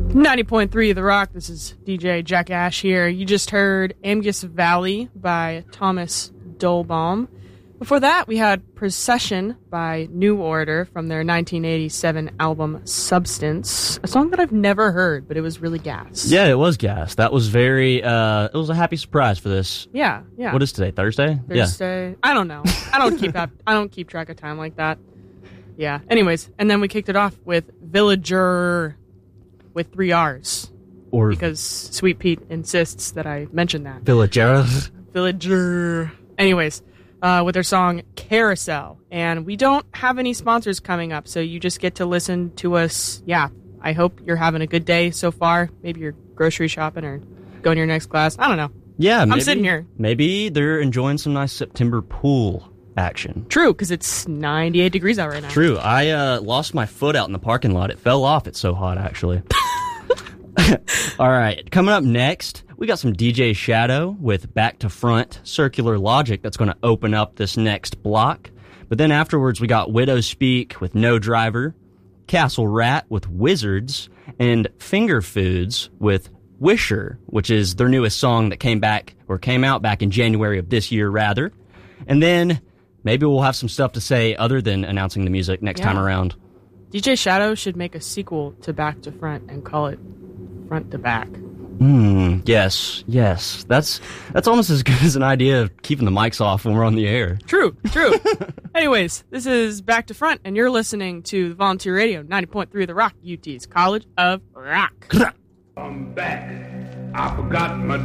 90.3 The Rock, this is DJ Jack Ash here. You just heard Amgus Valley by Thomas Dolbaum. Before that, we had Procession by New Order from their 1987 album Substance. A song that I've never heard, but it was really gas. Yeah, it was gas. That was very, it was a happy surprise for this. Yeah. What is today, Thursday? Thursday. Yeah. I don't know. I don't keep track of time like that. Yeah. Anyways, and then we kicked it off with Villager with 3 R's. Because Sweet Pete insists that I mention that. Villager. Anyways, with their song Carousel. And we don't have any sponsors coming up, so you just get to listen to us. Yeah, I hope you're having a good day so far. Maybe you're grocery shopping or going to your next class. I don't know. Yeah, I'm sitting here. Maybe they're enjoying some nice September pool action. True, because it's 98 degrees out right now. True. I lost my foot out in the parking lot. It fell off. It's so hot, actually. All right. Coming up next, we got some DJ Shadow with Back to Front Circular Logic that's going to open up this next block. But then afterwards, we got Widow Speak with No Driver, Castle Rat with Wizards, and Finger Foods with Wisher, which is their newest song that came out back in January of this year, rather. And then maybe we'll have some stuff to say other than announcing the music next time around. DJ Shadow should make a sequel to Back to Front and call it Front to Back. Yes. That's almost as good as an idea of keeping the mics off when we're on the air. True. Anyways, this is Back to Front, and you're listening to Volunteer Radio 90.3 The Rock, UT's College of Rock. I'm back. I forgot my